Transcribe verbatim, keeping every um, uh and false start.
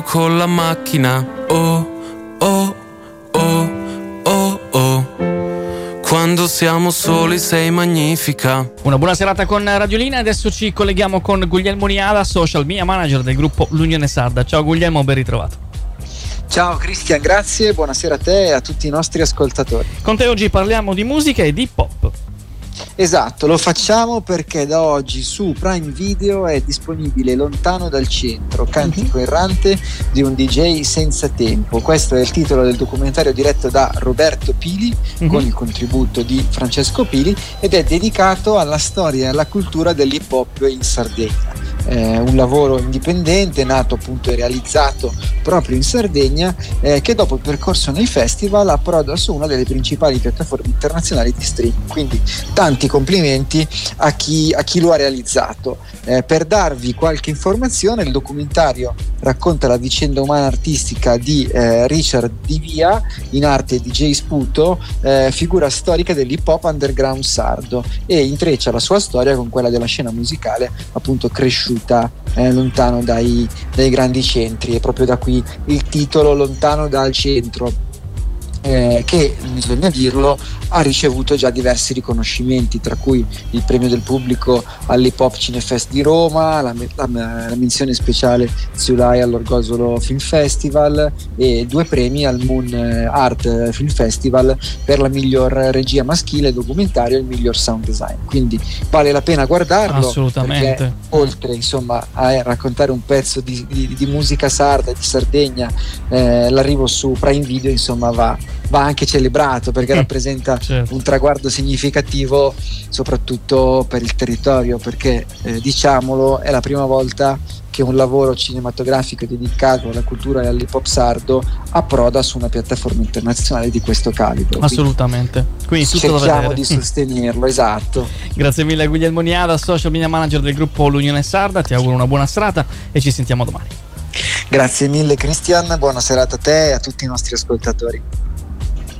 con la macchina, oh, oh, oh, oh, oh. Quando siamo soli sei magnifica. Una buona serata con Radiolina. Adesso ci colleghiamo con Guglielmo Niada, social media manager del gruppo L'Unione Sarda. Ciao Guglielmo, ben ritrovato. Ciao Cristian, grazie, buonasera a te e a tutti i nostri ascoltatori. Con te oggi parliamo di musica e di pop. Esatto, lo facciamo perché da oggi su Prime Video è disponibile Lontano dal centro, cantico errante di un D J senza tempo. Questo è il titolo del documentario diretto da Roberto Pili, uh-huh. con il contributo di Francesco Pili, ed è dedicato alla storia e alla cultura dell'hip hop in Sardegna. Eh, un lavoro indipendente nato appunto e realizzato proprio in Sardegna, eh, che dopo il percorso nei festival approda su una delle principali piattaforme internazionali di streaming. Quindi tanti complimenti a chi, a chi lo ha realizzato. Eh, per darvi qualche informazione, il documentario racconta la vicenda umana artistica di eh, Richard Di Via, in arte D J Sputo, eh, figura storica dell'hip hop underground sardo, e intreccia la sua storia con quella della scena musicale appunto cresciuta Eh, lontano dai, dai grandi centri. E proprio da qui il titolo Lontano dal centro, eh, che bisogna dirlo ha ricevuto già diversi riconoscimenti, tra cui il premio del pubblico all'Hip Hop Cinefest di Roma, la, la, la menzione speciale Zulai all'Orgosolo Film Festival e due premi al Moon Art Film Festival per la miglior regia maschile documentario e il miglior sound design. Quindi vale la pena guardarlo, assolutamente, oltre insomma a raccontare un pezzo di, di, di musica sarda, di Sardegna, eh, l'arrivo su Prime Video insomma va, va anche celebrato, perché mm. rappresenta certo. un traguardo significativo soprattutto per il territorio, perché eh, diciamolo, è la prima volta che un lavoro cinematografico dedicato alla cultura e all'hip hop sardo approda su una piattaforma internazionale di questo calibro. Assolutamente, quindi tutto cerchiamo di sostenerlo. Esatto. Grazie mille a Guglielmo Niada, social media manager del gruppo L'Unione Sarda. Ti auguro una buona serata e ci sentiamo domani. Grazie mille Cristian, buona serata a te e a tutti i nostri ascoltatori.